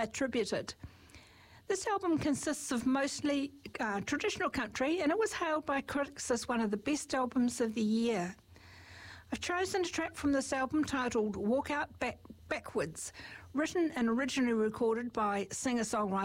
attributed. This album consists of mostly traditional country, and it was hailed by critics as one of the best albums of the year. I've chosen a track from this album titled Walk Out Backwards, written and originally recorded by singer-songwriter